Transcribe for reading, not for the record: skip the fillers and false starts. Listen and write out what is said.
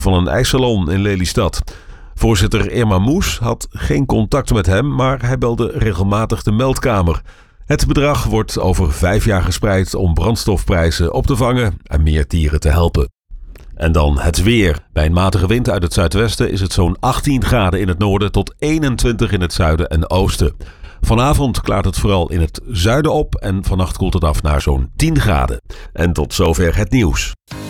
van een ijssalon in Lelystad. Voorzitter Irma Moes had geen contact met hem, maar hij belde regelmatig de meldkamer. Het bedrag wordt over 5 jaar gespreid om brandstofprijzen op te vangen en meer dieren te helpen. En dan het weer. Bij een matige wind uit het zuidwesten is het zo'n 18 graden in het noorden tot 21 in het zuiden en oosten. Vanavond klaart het vooral in het zuiden op en vannacht koelt het af naar zo'n 10 graden. En tot zover het nieuws.